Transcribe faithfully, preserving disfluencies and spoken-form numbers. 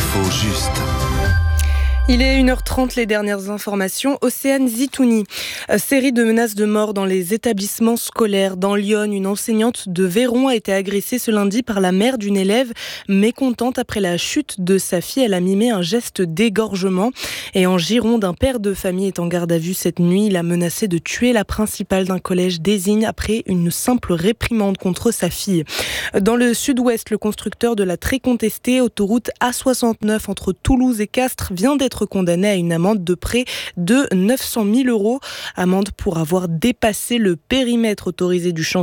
L'info juste. Il est une heure trente, les dernières informations. Océane Zitouni. Série de menaces de mort dans les établissements scolaires. Dans Lyon, une enseignante de Véron a été agressée ce lundi par la mère d'une élève mécontente après la chute de sa fille. Elle a mimé un geste d'égorgement. Et en Gironde, un père de famille est en garde à vue cette nuit. Il a menacé de tuer la principale d'un collège d'Ézines après une simple réprimande contre sa fille. Dans le sud-ouest, le constructeur de la très contestée autoroute A soixante-neuf entre Toulouse et Castres vient d'être condamné à une amende de près de neuf cent mille euros. Amende pour avoir dépassé le périmètre autorisé du chantier.